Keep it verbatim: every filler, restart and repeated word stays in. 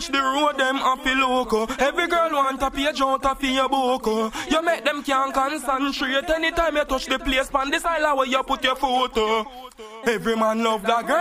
The road them a feel loco. Every girl want a page out of your book. You make them can't concentrate anytime you touch the place. Pan this island where you put your photo. Every man love that girl.